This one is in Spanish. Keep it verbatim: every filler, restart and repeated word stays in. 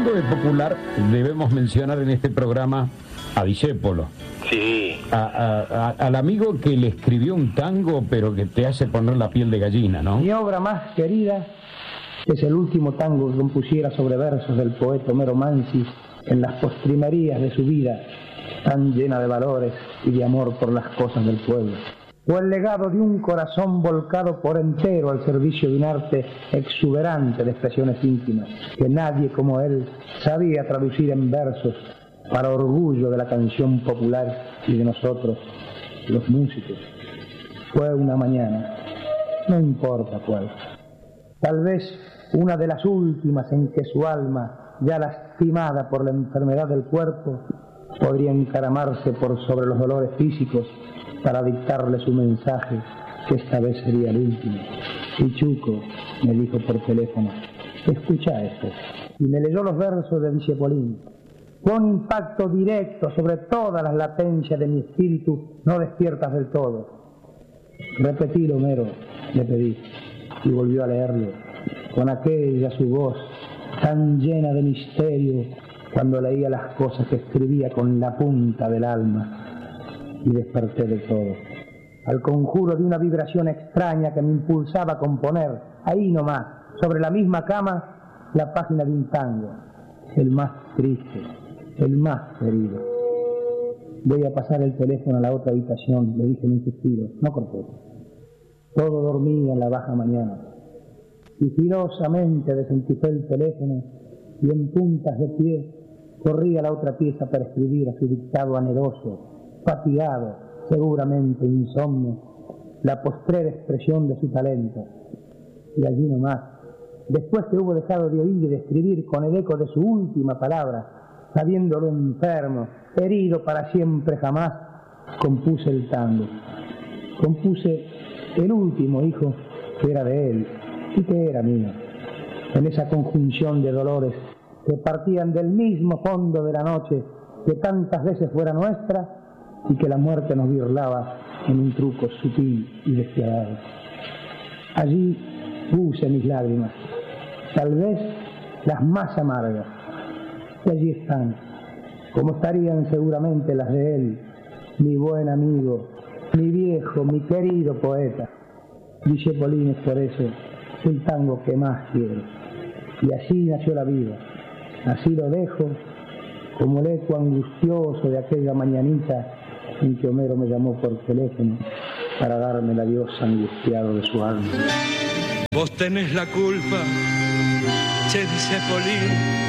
hablando de popular, debemos mencionar en este programa a Discépolo. Sí. A, a, a, al amigo que le escribió un tango, pero que te hace poner la piel de gallina, ¿no? Mi obra más querida es el último tango que compusiera sobre versos del poeta Homero Mansi en las postrimerías de su vida, tan llena de valores y de amor por las cosas del pueblo. O el legado de un corazón volcado por entero al servicio de un arte exuberante de expresiones íntimas, que nadie como él sabía traducir en versos para orgullo de la canción popular y de nosotros, los músicos. Fue una mañana, no importa cuál, tal vez una de las últimas en que su alma, ya lastimada por la enfermedad del cuerpo, podría encaramarse por sobre los dolores físicos para dictarle su mensaje, que esta vez sería el último. Y Chuco me dijo por teléfono: escucha esto. Y me leyó los versos de Discépolín. Fue un impacto directo sobre todas las latencias de mi espíritu no despiertas del todo. Repetilo, Homero, le pedí, y volvió a leerlo, con aquella su voz tan llena de misterio, cuando leía las cosas que escribía con la punta del alma. Y desperté de todo, al conjuro de una vibración extraña que me impulsaba a componer, ahí nomás, sobre la misma cama, la página de un tango, el más triste, el más querido. Voy a pasar el teléfono a la otra habitación, le dije en un suspiro, no corté. Todo dormía en la baja mañana. Sigilosamente desenchufé el teléfono y en puntas de pie corrí a la otra pieza para escribir a su dictado anheloso, fatigado, seguramente insomnio, la postrera expresión de su talento. Y allí nomás, después que hubo dejado de oír y de escribir con el eco de su última palabra, sabiéndolo enfermo, herido para siempre jamás, compuse el tango. Compuse el último hijo que era de él y que era mío. En esa conjunción de dolores que partían del mismo fondo de la noche que tantas veces fuera nuestra, y que la muerte nos birlaba en un truco sutil y despiadado. Allí puse mis lágrimas, tal vez las más amargas, y allí están, como estarían seguramente las de él, mi buen amigo, mi viejo, mi querido poeta. Discépolín es por eso el tango que más quiero. Y así nació la vida, así lo dejo, como el eco angustioso de aquella mañanita en que Homero me llamó por teléfono para darme el adiós angustiado de su alma. Vos tenés la culpa, che Discépolín,